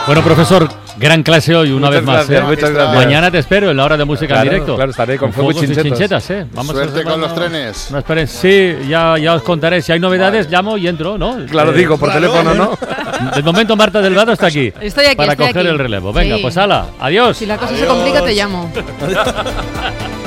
Bueno, profesor, gran clase hoy, una vez más. Muchas gracias. Mañana te espero en la hora de música en directo. Claro, estaré con fuegos y chinchetas. Vamos Suerte con los trenes. No esperen, sí, ya os contaré. Si hay novedades, llamo y entro, ¿no? Claro, digo, por teléfono, ¿no? De momento, Marta Delgado está aquí. Estoy aquí, para coger el relevo. Venga, pues ala, adiós. Si la cosa se complica, te llamo.